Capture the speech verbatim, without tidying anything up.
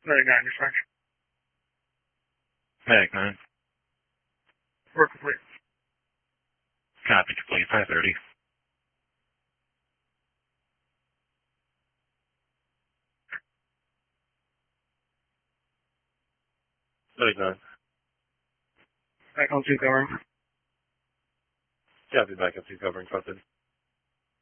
Medic nine, dispatch. Medic nine. Work complete. Copy complete, five thirty. Medic nine. Back on two covering. Copy, back up two covering, trusted.